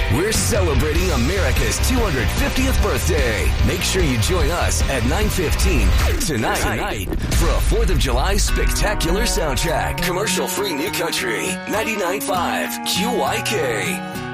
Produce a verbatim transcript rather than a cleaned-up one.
We're celebrating America's two hundred fiftieth birthday. Make sure you join us at nine fifteen tonight, tonight for a fourth of July spectacular soundtrack. Commercial-free New Country, ninety-nine point five Q Y K.